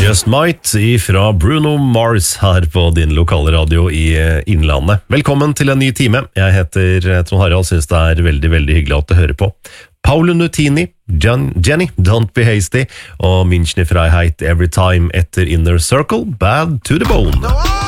Just Might fra Bruno Mars her på din lokale radio i Innlandet. Velkommen til en ny time. Jeg heter Trond Harald, synes det er veldig, veldig hyggelig at du hører på. Paolo Nutini, Jenny, Don't Be Hasty, og Münchner Freiheit Every Time etter Inner Circle, Bad to the Bone.